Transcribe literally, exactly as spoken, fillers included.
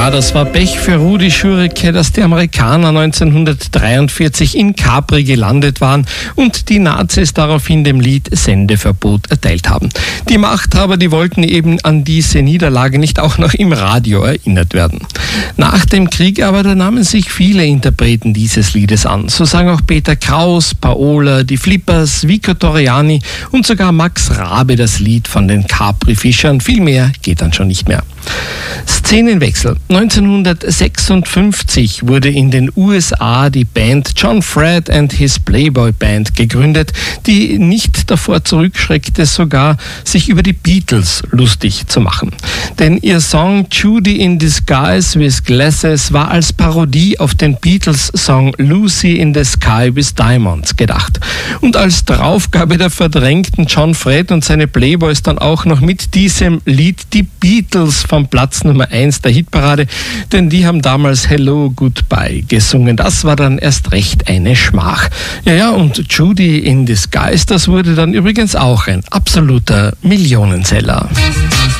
Ja, das war Pech für Rudi Schurike, dass die Amerikaner neunzehnhundertdreiundvierzig in Capri gelandet waren und die Nazis daraufhin dem Lied Sendeverbot erteilt haben. Die Machthaber, die wollten eben an diese Niederlage nicht auch noch im Radio erinnert werden. Nach dem Krieg aber, da nahmen sich viele Interpreten dieses Liedes an. So sagen auch Peter Kraus, Paola, die Flippers, Vico Torriani und sogar Max Rabe das Lied von den Capri-Fischern. Viel mehr geht dann schon nicht mehr. Szenenwechsel. neunzehnhundertsechsundfünfzig wurde in den U S A die Band John Fred and His Playboy Band gegründet, die nicht davor zurückschreckte, sogar sich über die Beatles lustig zu machen. Denn ihr Song Judy in Disguise with Glasses war als Parodie auf den Beatles-Song Lucy in the Sky with Diamonds gedacht. Und als Draufgabe der verdrängten John Fred und seine Playboys dann auch noch mit diesem Lied die Beatles vom Platz Nummer eins der Hitparade, denn die haben damals Hello Goodbye gesungen. Das war dann erst recht eine Schmach. Ja, ja, und Judy in Disguise, das wurde dann übrigens auch ein absoluter Millionenseller.